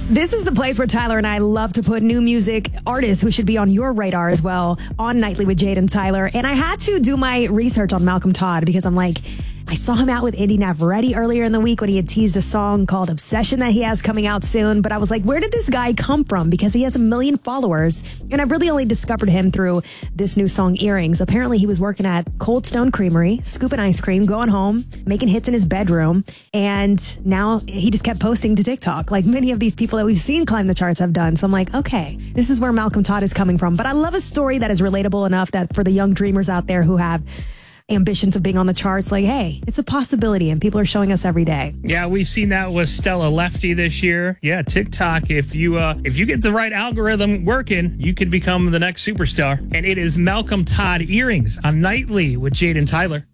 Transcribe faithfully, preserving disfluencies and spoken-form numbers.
This is the place where Tyler and I love to put new music artists who should be on your radar as well on Nightly with Jade and Tyler. And I had to do my research on Malcolm Todd because I'm like, I saw him out with Indy Navarrete earlier in the week when he had teased a song called Obsession that he has coming out soon. But I was like, where did this guy come from? Because he has a million followers. And I've really only discovered him through this new song, Earrings. Apparently, he was working at Cold Stone Creamery, scooping ice cream, going home, making hits in his bedroom. And now he just kept posting to TikTok, like many of these people that we've seen climb the charts have done. So I'm like, okay, this is where Malcolm Todd is coming from. But I love a story that is relatable enough that for the young dreamers out there who have ambitions of being on the charts, like, hey, it's a possibility and people are showing us every day. Yeah, we've seen that with Stella Lefty this year. Yeah, TikTok, if you uh if you get the right algorithm working, you could become the next superstar. And it is Malcolm Todd, Earrings on Nightly with Jade and Tyler.